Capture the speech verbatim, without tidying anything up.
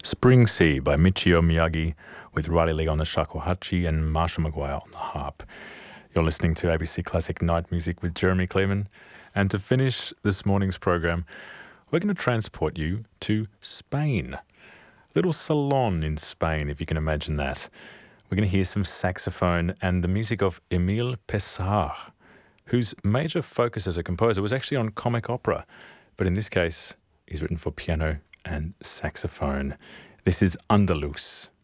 Spring Sea by Michio Miyagi with Riley Lee on the shakuhachi and Marshall McGuire on the harp. You're listening to A B C Classic Night Music with Jeremy Kleeman. And to finish this morning's program, we're going to transport you to Spain. Little salon in Spain, if you can imagine that. We're going to hear some saxophone and the music of Emile Pessard, whose major focus as a composer was actually on comic opera. But in this case, he's written for piano and saxophone. This is Andalus.